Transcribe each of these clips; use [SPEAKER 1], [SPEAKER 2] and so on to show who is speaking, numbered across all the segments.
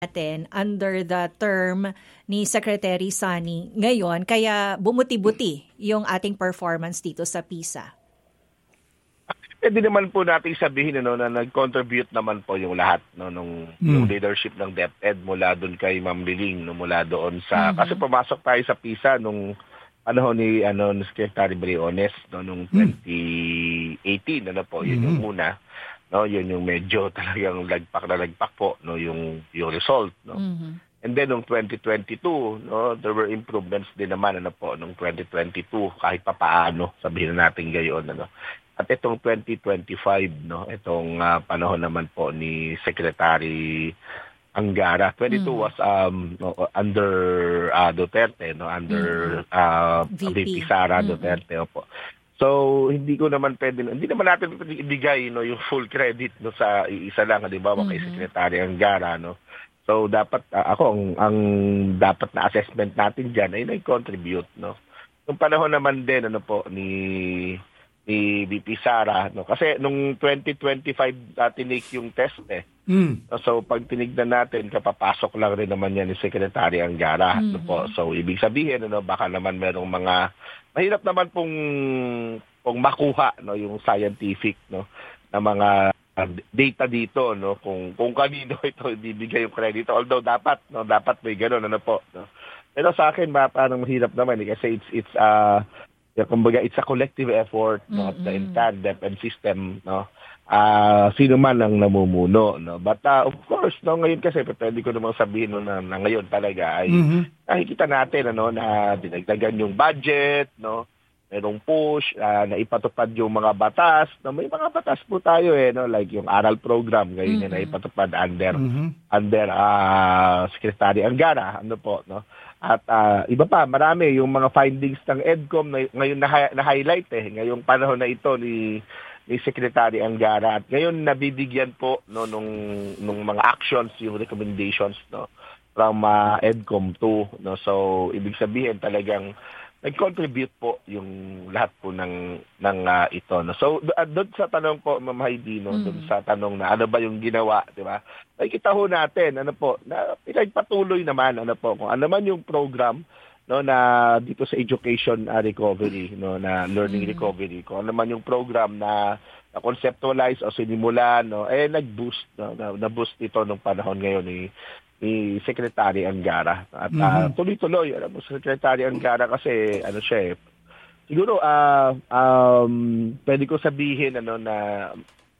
[SPEAKER 1] natin under the term ni Secretary Sani ngayon, kaya bumuti-buti yung ating performance dito sa PISA?
[SPEAKER 2] Pwede naman po natin sabihin na nag-contribute naman po yung lahat yung leadership ng DepEd mula doon kay Ma'am Liling, mula doon sa kasi pumasok tayo sa PISA nung panahon ni Secretary Briones nung 2018 po, yun yung una. Yun yung medyo talagang lagpak po yung result, And then nung 2022, there were improvements din naman nung 2022 kahit papaano, sabihin natin gayon At itong 2025, itong panahon naman po ni Secretary Angara, 22 was under Duterte, under VP Sara Duterte po. So hindi naman natin ibigay yung full credit sa isa lang, di ba, kay Secretary Angara, So dapat ang dapat na assessment natin diyan ay nag-contribute, Yung panahon naman din ni VP Sara, kasi nung 2025 tinake yung test So pag tinignan natin, kapapasok lang rin naman yan ni Secretary Angara, So ibig sabihin baka naman merong mga mahirap naman pong makuha yung scientific na mga data dito kung kanino ito ibibigay yung credit, although dapat may ganoon Pero sa akin parang mahirap naman kasi it's kumbaga it's a collective effort of the entire DepEd system sino man ang namumuno but of course ngayon kasi pwede ko namang sabihin na ngayon talaga ay nakikita natin na dinagdagan yung budget merong push na ipatupad yung mga batas may mga batas po tayo like yung aral program ngayon na ipatupad under Secretary Angara At iba pa, marami yung mga findings ng EDCOM ngayon na-highlight ngayong panahon na ito ni Secretary Angara. At ngayon nabibigyan po nung mga actions, yung recommendations from EDCOM 2. So ibig sabihin talagang nag-contribute po yung lahat po ng ito. So doon sa tanong po, Ma'am Heidi, doon sa tanong na ano ba yung ginawa, di ba? Nakikita ho natin, na pinagpatuloy naman, kung ano man yung program, na dito sa education recovery, na learning recovery, kung ano man yung program na conceptualize o sinimulan, nag-boost, na-boost ito nung panahon ngayon ni Secretary Angara. At tuloy-tuloy, Secretary Angara kasi, siya siguro, pwede ko sabihin, na,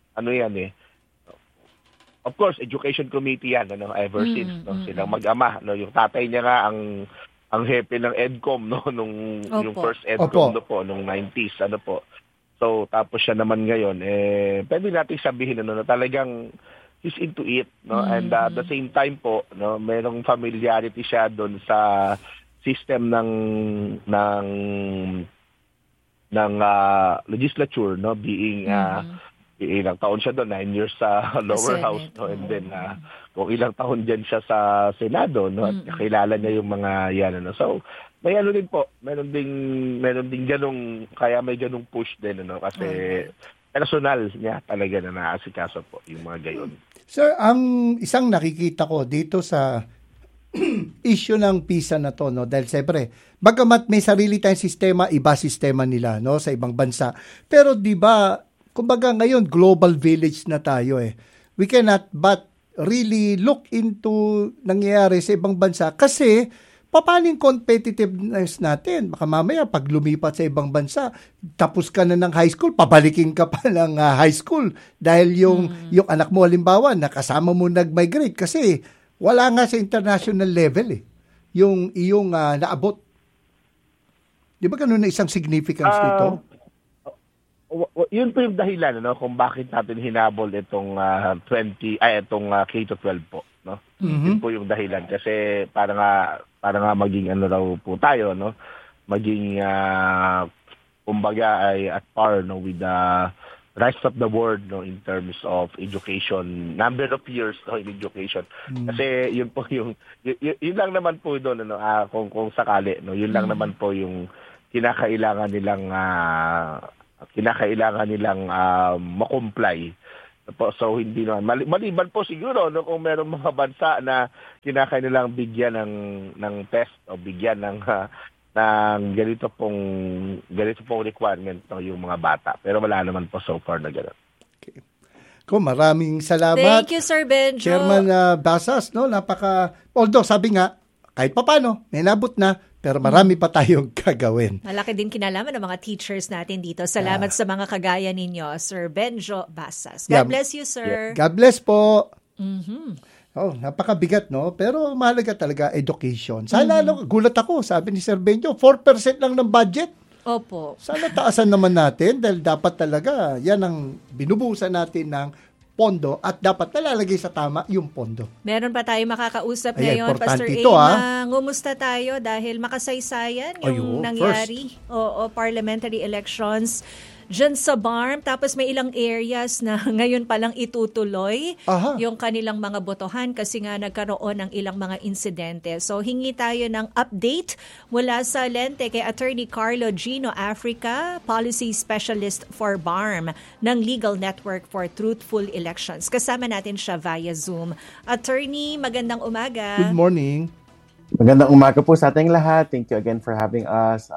[SPEAKER 2] of course, Education Committee yan, ever since, silang mag-ama, yung tatay niya nga ang hepe ng EDCOM, yung first EDCOM, nung 90s, So, tapos siya naman ngayon, pwede natin sabihin, na talagang he's into it, and at the same time po, merong familiarity siya doon sa system ng legislature, being ilang taon siya doon, 9 years sa lower house, and then kung ilang taon diyan siya sa Senado, at kakilala niya yung mga yan, So may din po, meron ding ganung, kaya may ganung push din, kasi personal niya talaga na naasikaso po yung mga gayon.
[SPEAKER 3] Sir, ang isang nakikita ko dito sa issue ng PISA na to, dahil siyempre, bagamat may sarili tayong sistema, iba sistema nila, sa ibang bansa. Pero di ba, kumbaga ngayon, global village na tayo We cannot but really look into nangyayari sa ibang bansa kasi paano yung competitiveness natin? Baka mamaya, pag lumipat sa ibang bansa, tapos ka na ng high school, pabalikin ka pa ng high school dahil yung anak mo, halimbawa, nakasama mo nag-migrate kasi wala nga sa international level yung iyong naabot. Di ba ganun na isang significance dito?
[SPEAKER 2] Yun po yung dahilan kung bakit natin hinabol itong itong K-12 po. Yun po yung dahilan kasi para nga maging raw po tayo, maging kumbaga ay at par with the rest of the world in terms of education, number of years in education. Kasi yun po yun lang naman po doon kung sakali, yun lang naman po yung kinakailangan nilang ma-comply So hindi naman maliban po siguro no, kung meron mga bansa na kinakailangang bigyan ng test o bigyan ng ganito pong requirement no, yung mga bata. Pero wala naman po so far na gano'n.
[SPEAKER 3] Okay. Maraming salamat.
[SPEAKER 1] Thank you, Sir Benjo.
[SPEAKER 3] Chairman Basas, no? Although sabi nga, kahit papano, may nabot na, pero marami pa tayong gagawin.
[SPEAKER 1] Malaki din kinalaman ng mga teachers natin dito. Salamat sa mga kagaya ninyo, Sir Benjo Basas. God bless you, sir.
[SPEAKER 3] God bless po.
[SPEAKER 1] Mm-hmm.
[SPEAKER 3] Napakabigat, no? Pero mahalaga talaga education. Sana, gulat ako, sabi ni Sir Benjo, 4% lang ng budget.
[SPEAKER 1] Opo.
[SPEAKER 3] Sana taasan naman natin dahil dapat talaga yan ang binubuhusan natin ng pondo at dapat nalalagay sa tama yung pondo.
[SPEAKER 1] Meron pa tayo makakausap ngayon, Pastor A. Ngumusta tayo dahil makasaysayan yung nangyari. Parliamentary elections dyan sa BARM. Tapos may ilang areas na ngayon palang itutuloy yung kanilang mga botohan kasi nga nagkaroon ng ilang mga insidente. So hingi tayo ng update mula sa lente kay Attorney Carlo Gino Africa, Policy Specialist for BARM ng Legal Network for Truthful Elections. Kasama natin siya via Zoom. Attorney, magandang umaga.
[SPEAKER 3] Good morning.
[SPEAKER 4] Magandang umaga po sa ating lahat. Thank you again for having us.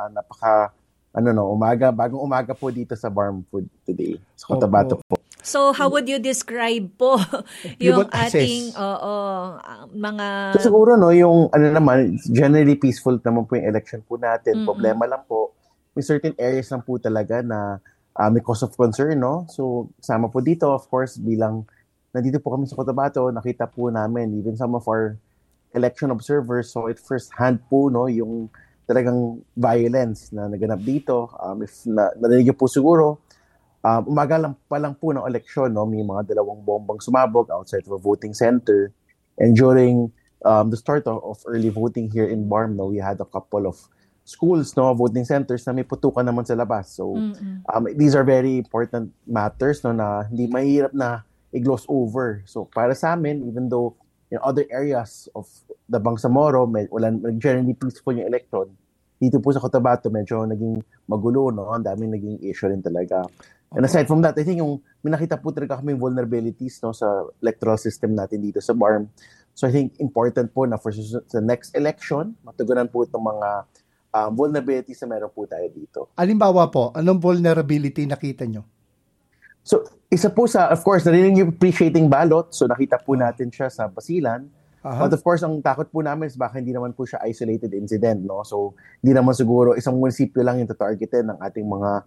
[SPEAKER 4] Bagong umaga po dito sa BARM Food today. Sa Cotabato po.
[SPEAKER 1] So, how would you describe po yung ating mga...
[SPEAKER 4] So, siguro, yung generally peaceful naman po yung election po natin. Problema lang po, may certain areas lang po talaga na may cause of concern, no? So, kasama po dito, of course, bilang nandito po kami sa Cotabato, nakita po namin, even some of our election observers, so it first hand po, no, yung talagang violence na naganap dito. If narinig po siguro, umaga pa lang po ng eleksyon, no, may mga 2 bombang sumabog outside of a voting center. And during the start of early voting here in BARM, no, we had a couple of schools, no, voting centers na may putukan naman sa labas. So these are very important matters, no, na hindi mahirap na i-gloss over. So para sa amin, even though in other areas of the Bangsamoro, generally peaceful yung election. Dito po sa Cotabato, medyo naging magulo, no? Ang daming naging issue rin talaga. And aside from that, I think may nakita po talaga kaming vulnerabilities, no, sa electoral system natin dito sa BARM. So I think important po na for the next election, matugunan po itong mga vulnerabilities na meron po tayo dito.
[SPEAKER 3] Alimbawa po, anong vulnerability nakita nyo?
[SPEAKER 4] So, isa po of course, narinig yung appreciating ballot. So, nakita po natin siya sa Basilan. But of course, ang takot po namin is baka hindi naman po siya isolated incident, no? So, hindi naman siguro isang munisipyo lang yung tatargetin ng ating mga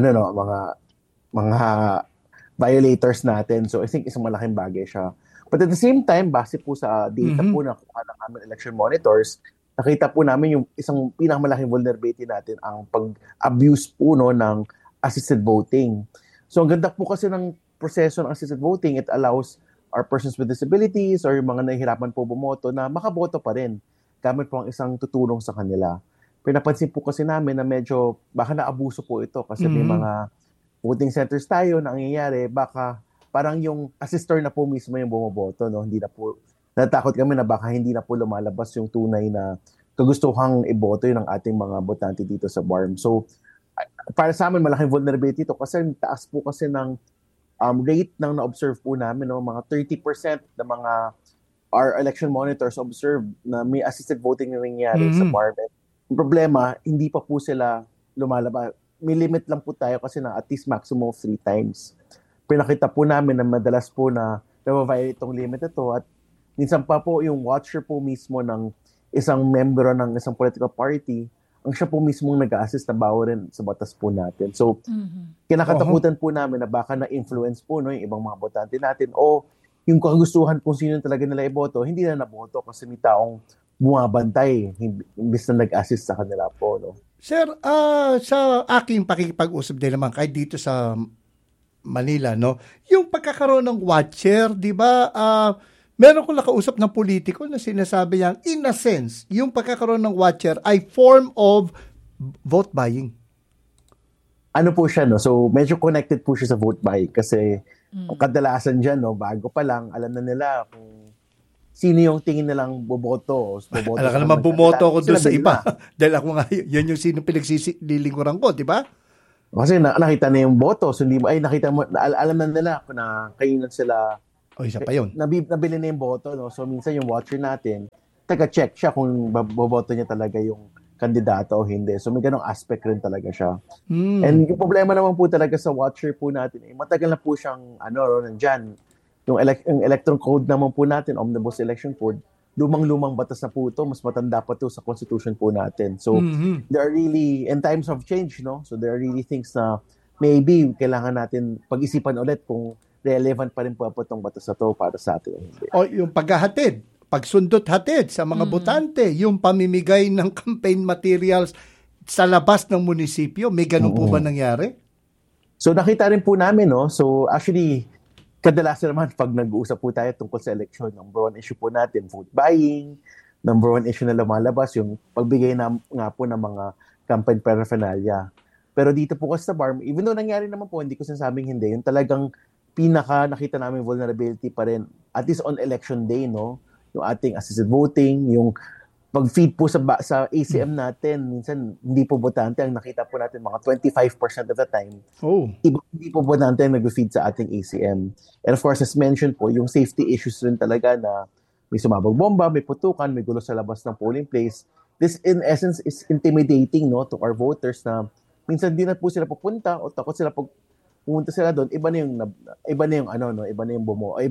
[SPEAKER 4] violators natin. So, I think isang malaking bagay siya. But at the same time, base po sa data po na kuha ng aming election monitors, nakita po namin yung isang pinakamalaking vulnerability natin, ang pag-abuse po, no, ng assisted voting. So, ang ganda po kasi ng proseso ng assisted voting, it allows our persons with disabilities or yung mga nahihirapan po bumoto na makaboto pa rin gamit po ang isang tutulong sa kanila. Pinapansin po kasi namin na medyo baka naabuso po ito kasi may mga voting centers tayo na nangyayari, baka parang yung assister na po mismo yung bumoboto, no? Hindi na po, natakot kami na baka hindi na po lumalabas yung tunay na kagustuhang iboto yun ng ating mga botante dito sa BARM. So, para sa amin, malaking vulnerability ito kasi taas po kasi ng rate ng na-observe po namin, no, mga 30% ng mga our election monitors observed na may assisted voting na nangyayari sa BARM. Yung problema, hindi pa po sila lumalabas. May limit lang po tayo kasi na at least maximum of 3 times. Pinakita po namin na madalas po na na-violate itong limit ito at minsan pa po yung watcher po mismo ng isang membro ng isang political party, ang siya po mismong nag-a-assist na bawa rin sa batas po natin. So, kinakatakutan po namin na baka na-influence po, no, yung ibang mga botante natin o yung kagustuhan kung sino talaga nila iboto, hindi na naboto kasi may taong bumabantay imbis na nag-assist sa kanila po. No?
[SPEAKER 3] Sir, sa aking pakikipag-usap din naman kahit dito sa Manila, no, yung pagkakaroon ng watcher, di ba, meron kong nakausap ng politiko na sinasabi niyang, in a sense, yung pagkakaroon ng watcher ay form of vote buying.
[SPEAKER 4] Ano po siya, no? So, medyo connected po siya sa vote buying kasi kadalasan dyan, no, bago pa lang, alam na nila kung sino yung tingin nilang boboto.
[SPEAKER 3] Alam ka naman, bumoto ko doon sa iba. Dahil ako nga, yun yung sino pinagsililinguran ko, di ba?
[SPEAKER 4] Kasi nakita na yung boto. So, nakita mo, alam na nila na kayo na sila.
[SPEAKER 3] O, isa pa yun.
[SPEAKER 4] Nabili na yung boto. No? So, minsan yung watcher natin, taga-check siya kung boboto niya talaga yung kandidato o hindi. So, may ganong aspect rin talaga siya. And yung problema naman po talaga sa watcher po natin, matagal na po siyang, nandyan. Yung electoral code naman po natin, Omnibus Election Code, lumang-lumang batas na po ito, mas matanda pa ito sa Constitution po natin. So, there are really, in times of change, no? So, there are really things na maybe kailangan natin pag-isipan ulit kung relevant pa rin po itong batas na ito para sa atin.
[SPEAKER 3] O yung paghahatid, pagsundot-hatid sa mga botante, yung pamimigay ng campaign materials sa labas ng munisipyo, may ganun po ba nangyari?
[SPEAKER 4] So, nakita rin po namin, no? So, actually, kadalasan naman pag nag-uusap po tayo tungkol sa election, number one issue po natin, vote buying, number one issue na lumalabas, yung pagbigay na nga po ng mga campaign paraphernalia. Pero dito po kasi sa BARM, even though nangyari naman po, hindi ko sinasabing hindi, yung talagang nakita namin vulnerability pa rin, at least on election day, no? Yung ating assisted voting, yung pag-feed po sa ACM natin, minsan hindi po botante, ang nakita po natin mga 25% of the time. Hindi po botante ang nag-feed sa ating ACM. And of course, as mentioned po, yung safety issues rin talaga na may sumabog bomba, may putukan, may gulo sa labas ng polling place. This in essence is intimidating, no, to our voters na minsan di na po sila pupunta o takot sila pag pumunta sila doon, iba na yung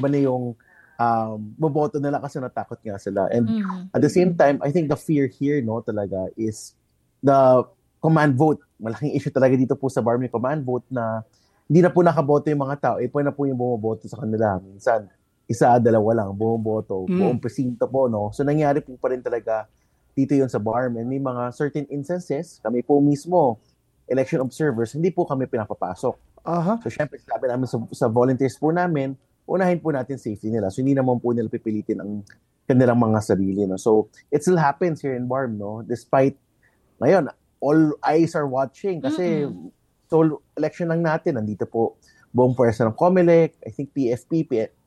[SPEAKER 4] boboto nila kasi natakot nga sila. And at the same time, I think the fear here, no, talaga is the command vote. Malaking issue talaga dito po sa BARM yung command vote na hindi na po nakaboto yung mga tao. Po na po yung bumoboto sa kanila. Minsan, isa, dalawa lang bumoboto. Buong presinto po, no? So, nangyari po pa rin talaga dito yun sa BARM. And may mga certain instances, kami po mismo, election observers, hindi po kami pinapapasok. So, syempre, sabi namin sa volunteers po namin, unahin po natin safety nila. So, hindi naman po nila pipilitin ang kanilang mga sarili. No? So, it still happens here in BARM, no? Despite, ngayon, all eyes are watching kasi so, election lang natin. Nandito po buong pwersa ng COMELEC, I think PFP,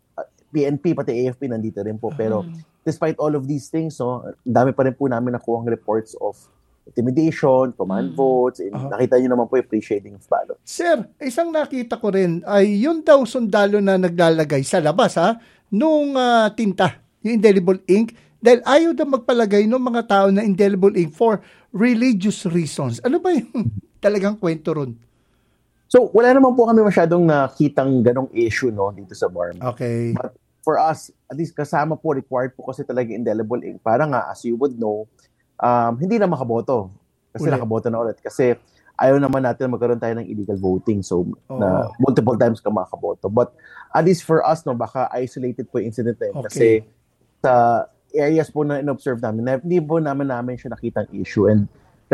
[SPEAKER 4] PNP, pati AFP nandito rin po. Pero, despite all of these things, no, dami pa rin po namin nakuhang reports of intimidation, command votes, nakita nyo naman po yung pre-shading of ballot.
[SPEAKER 3] Sir, isang nakita ko rin ay yun daw sundalo na naglalagay sa labas nung tinta, yung indelible ink, dahil ayaw daw magpalagay ng mga tao na indelible ink for religious reasons. Ano ba yung talagang kwento ron?
[SPEAKER 4] So, wala naman po kami masyadong nakitang ganong issue, no, dito sa BARM.
[SPEAKER 3] Okay.
[SPEAKER 4] But for us, at least kasama po, required po kasi talaga indelible ink. Para nga, as you would know, hindi na makaboto. Kasi nakaboto na ulit. Kasi ayaw naman natin magkaroon tayo ng illegal voting. So, na multiple times ka makaboto. But at least for us, no, baka isolated po yung incident na yun.
[SPEAKER 3] Okay.
[SPEAKER 4] Kasi sa areas po na in-observe namin, hindi po namin siya nakitang issue. And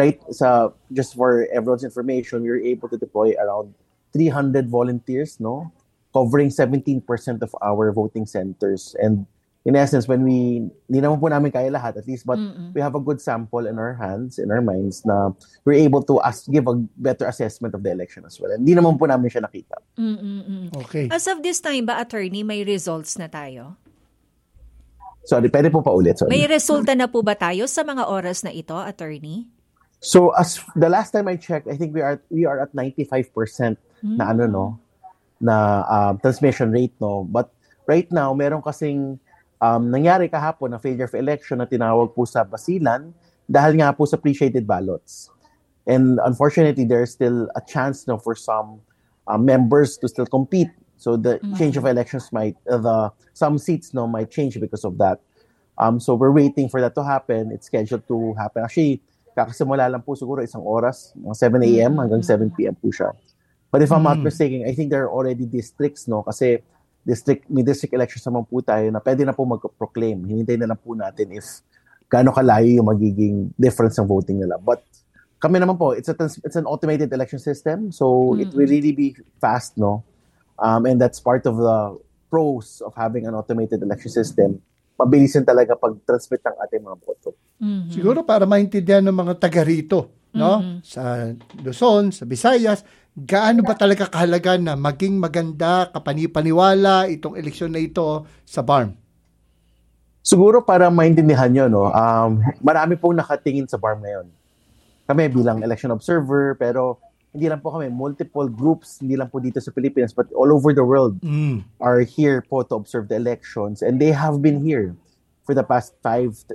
[SPEAKER 4] just for everyone's information, we were able to deploy around 300 volunteers, no, covering 17% of our voting centers. And in essence, hindi naman po namin kaya lahat, at least, but we have a good sample in our hands, in our minds, na we're able to give a better assessment of the election as well. And hindi naman po namin siya nakita.
[SPEAKER 3] Okay.
[SPEAKER 1] As of this time ba, attorney, may results na tayo?
[SPEAKER 4] Sorry, pwede po paulit. Sorry.
[SPEAKER 1] May resulta na po ba tayo sa mga oras na ito, attorney?
[SPEAKER 4] So, as the last time I checked, I think we are at 95% na transmission rate, no. But right now, meron kasing nangyari kahapon na failure of election na tinawag po sa Basilan dahil nga po sa pre-shaded ballots. And unfortunately, there's still a chance for some members to still compete. So the change of elections some seats might change because of that. So we're waiting for that to happen. It's scheduled to happen. Actually, kakasimula lang po siguro isang oras, mga 7 a.m. hanggang 7 p.m. po siya. But if I'm not mistaken, I think there are already districts, no, kasi may district elections naman po tayo na pwede na po mag-proclaim. Hinintay na lang po natin if gaano kalayo yung magiging difference ng voting nila. But kami naman po, it's an automated election system, so it will really be fast, no? And that's part of the pros of having an automated election system. Mabilisin talaga pag-transmit ng ating mga boto.
[SPEAKER 3] Siguro para maintindihan ng mga taga rito, no? Sa Luzon, sa Visayas, gaano ba talaga kahalaga na maging maganda, kapani-paniwala itong eleksyon na ito sa BARM?
[SPEAKER 4] Siguro para maintindihan nyo, no, marami pong nakatingin sa BARM ngayon. Kami bilang election observer, pero hindi lang po kami, multiple groups, hindi lang po dito sa Philippines, but all over the world are here po to observe the elections. And they have been here for the past 5